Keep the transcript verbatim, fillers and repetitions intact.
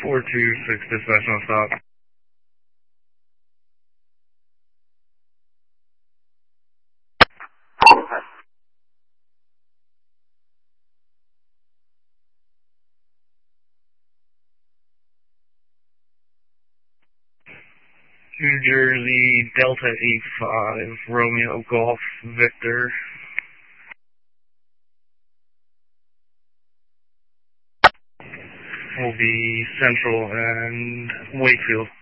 four two six dispatch on stop. New Jersey, Delta eight five, Romeo Golf, Victor. Will be Central and Wakefield.